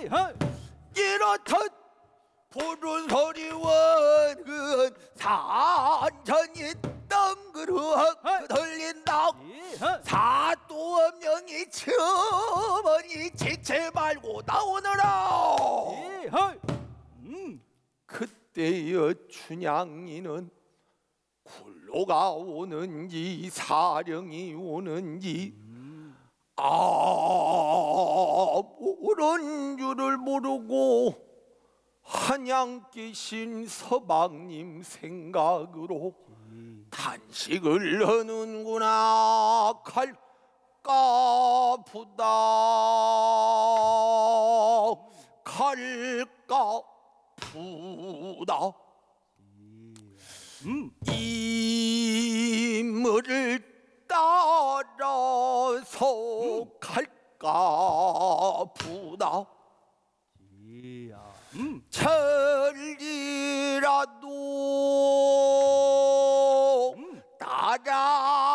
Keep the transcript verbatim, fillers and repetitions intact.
이렇듯 푸른 소리원 산천이 덩그럭 들린다. 사또엄령이 주머니 지체 말고 나오너라. 그때여 춘향이는 굴로가 오는지 사령이 오는지 아 모른 줄을 모르고 한양계신 서방님 생각으로 단식을 하는구나. 갈까부다 갈까부다. 음. 이물을 따라서 음. 갈까부다. 음. 천리라도 음. 따라